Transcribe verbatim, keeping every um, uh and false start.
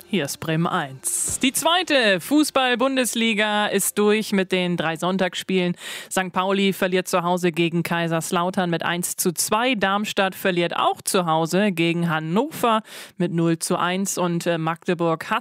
Hier ist Bremen eins. Die zweite Fußball-Bundesliga ist durch mit den drei Sonntagsspielen. Sankt Pauli verliert zu Hause gegen Kaiserslautern mit eins zu zwei. Darmstadt verliert auch zu Hause gegen Hannover mit null zu eins. Und Magdeburg hat